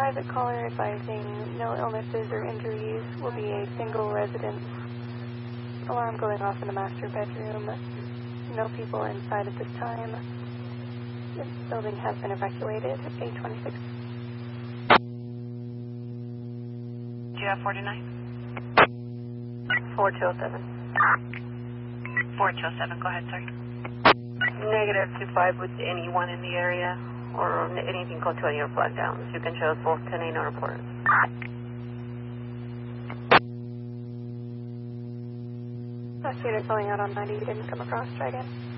private caller advising no illnesses or injuries. Will be a single residence. Alarm going off in the master bedroom. No people inside at this time. This building has been evacuated. 826. Do you have 49? 4207. 4207, go ahead, sorry. Negative 25 with anyone in the area or anything called to your flag downs. You can show us both 10-8 no reporters. Investigator calling out on 90. You didn't come across. Try again.